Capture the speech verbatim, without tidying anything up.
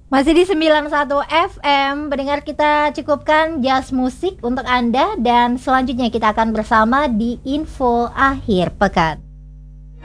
Masih di sembilan puluh satu F M, pendengar, kita cukupkan jazz musik untuk Anda dan selanjutnya kita akan bersama di Info Akhir Pekan.